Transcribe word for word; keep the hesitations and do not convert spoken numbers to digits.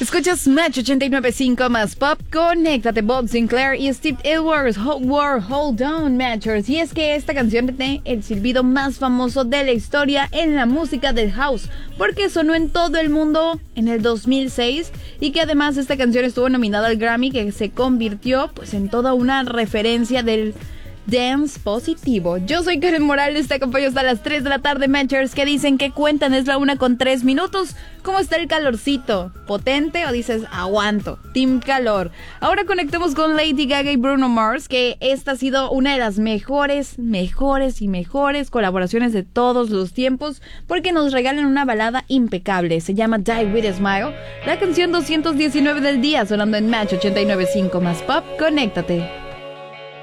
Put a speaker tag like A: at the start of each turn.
A: Escuchas Match ochenta y nueve punto cinco más Pop. Conéctate, Bob Sinclair y Steve Edwards. Hold, war, hold on, Matchers. Y es que esta canción tiene el silbido más famoso de la historia en la música del house, porque sonó en todo el mundo en el dos mil seis y que además esta canción estuvo nominada al Grammy, que se convirtió pues en toda una referencia del dance positivo. Yo soy Karen Morales, te acompaño hasta las tres de la tarde, Matchers. ¿Qué dicen? ¿Qué cuentan? Es la una con tres minutos. ¿Cómo está el calorcito? ¿Potente o dices aguanto? Team calor. Ahora conectemos con Lady Gaga y Bruno Mars, que esta ha sido una de las mejores, mejores y mejores colaboraciones de todos los tiempos, porque nos regalan una balada impecable. Se llama Die With a Smile, la canción doscientos diecinueve del día, sonando en Match ochenta y nueve punto cinco más Pop. Conéctate.